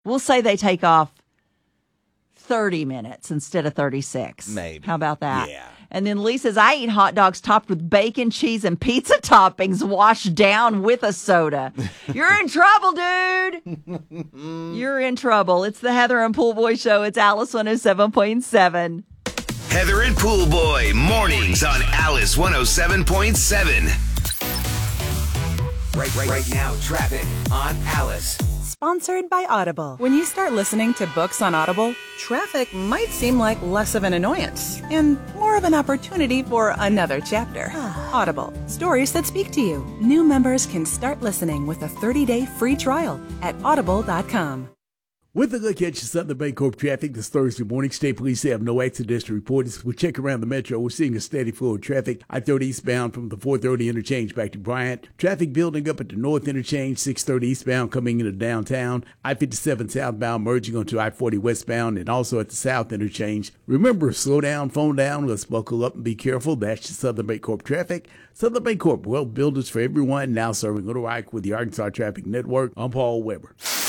We'll say they take off 30 minutes instead of 36. Maybe. How about that? Yeah. And then Lee says, I eat hot dogs topped with bacon, cheese, and pizza toppings washed down with a soda. You're in trouble, dude. You're in trouble. It's the Heather and Pool Boy Show. It's Alice 107.7. Heather and Pool Boy, mornings on Alice 107.7. Right now, traffic on Alice. Sponsored by Audible. When you start listening to books on Audible, traffic might seem like less of an annoyance and more of an opportunity for another chapter. Audible, stories that speak to you. New members can start listening with a 30-day free trial at audible.com. With a look at your Southern Bancorp traffic this Thursday morning, state police have no accidents to report. As we check around the metro, we're seeing a steady flow of traffic. I-30 eastbound from the 430 interchange back to Bryant. Traffic building up at the north interchange, 630 eastbound coming into downtown. I-57 southbound merging onto I-40 westbound and also at the south interchange. Remember, slow down, phone down. Let's buckle up and be careful. That's your Southern Bancorp traffic. Southern Bancorp, well, builders for everyone, now serving Little Rock with the Arkansas Traffic Network. I'm Paul Weber.